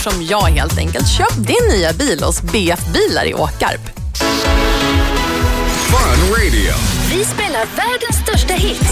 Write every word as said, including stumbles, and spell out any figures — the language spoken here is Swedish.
som jag helt enkelt. Köp din nya bil hos B F Bilar i Åkarp. Fun Radio. Vi spelar världens största hits.